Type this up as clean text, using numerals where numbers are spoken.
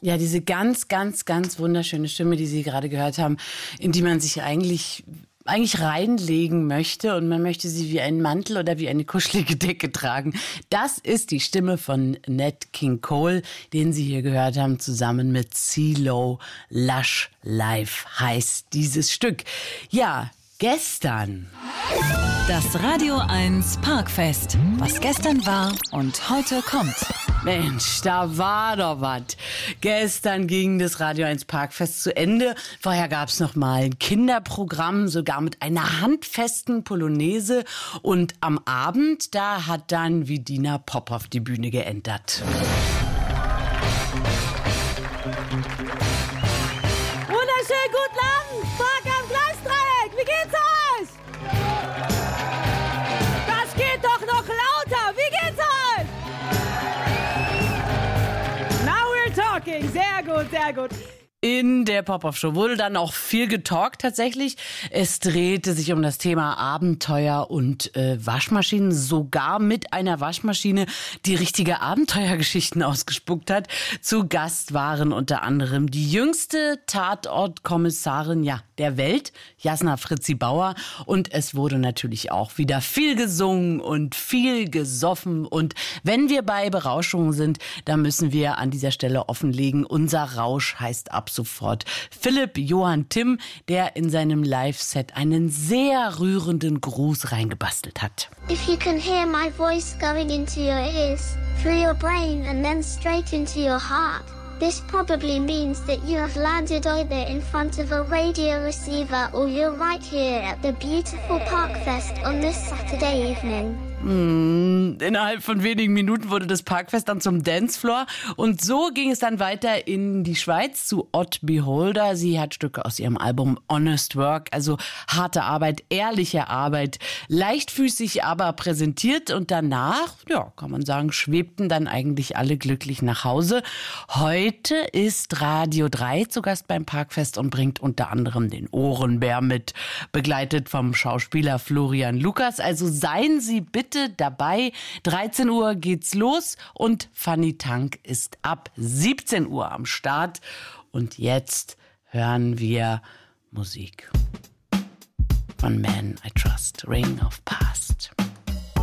Ja, diese ganz, ganz, ganz wunderschöne Stimme, die Sie gerade gehört haben, in die man sich eigentlich reinlegen möchte und man möchte sie wie einen Mantel oder wie eine kuschelige Decke tragen. Das ist die Stimme von Nat King Cole, den Sie hier gehört haben, zusammen mit CeeLo. Lush Life heißt dieses Stück. Ja, gestern. Das Radio 1 Parkfest. Was gestern war und heute kommt. Mensch, da war doch was. Gestern ging das Radio 1 Parkfest zu Ende. Vorher gab es noch mal ein Kinderprogramm, sogar mit einer handfesten Polonaise. Und am Abend, da hat dann Vidina Pop auf die Bühne geentert. Wunderschönen guten Abend, Park am Gleisdreieck. Wie geht's euch? Das geht doch noch lauter. Wie geht's euch? Now we're talking. Sehr gut, sehr gut. In der Pop-Up-Show wurde dann auch viel getalkt tatsächlich. Es drehte sich um das Thema Abenteuer und Waschmaschinen, sogar mit einer Waschmaschine, die richtige Abenteuergeschichten ausgespuckt hat. Zu Gast waren unter anderem die jüngste Tatortkommissarin der Welt, Jasna Fritzi Bauer. Und es wurde natürlich auch wieder viel gesungen und viel gesoffen. Und wenn wir bei Berauschungen sind, dann müssen wir an dieser Stelle offenlegen, unser Rausch heißt ab sofort Philipp Johann Timm, der in seinem Live-Set einen sehr rührenden Gruß reingebastelt hat. If you can hear my voice going into your ears, through your brain and then straight into your heart, this probably means that you have landed either in front of a radio receiver or you're right here at the beautiful Parkfest on this Saturday evening. Innerhalb von wenigen Minuten wurde das Parkfest dann zum Dancefloor und so ging es dann weiter in die Schweiz zu Ott Beholder. Sie hat Stücke aus ihrem Album Honest Work, also harte Arbeit, ehrliche Arbeit, leichtfüßig aber präsentiert und danach, kann man sagen, schwebten dann eigentlich alle glücklich nach Hause. Heute ist Radio 3 zu Gast beim Parkfest und bringt unter anderem den Ohrenbär mit, begleitet vom Schauspieler Florian Lukas. Also seien Sie bitte dabei. 13 Uhr geht's los und Fanny Tank ist ab 17 Uhr am Start. Und jetzt hören wir Musik von Man I Trust, Ring of Past.